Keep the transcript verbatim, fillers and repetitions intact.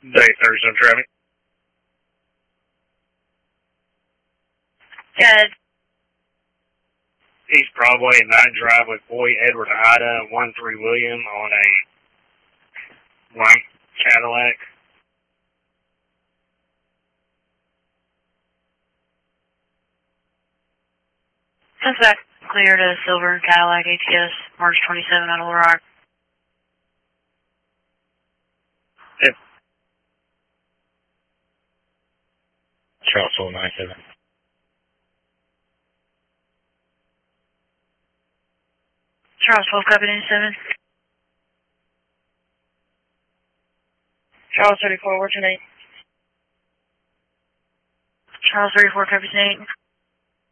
Day Thursday traffic. Good. East Broadway and nine Drive with Boy Edward Ida one three William on a white Cadillac. Since that clear to silver Cadillac A T S, March twenty-seven out of Little Rock. Yep. Charlesville nine seven. Charles twelve, copy ninety-seven. Charles thirty-four, what's your name? Charles thirty-four, copy eight.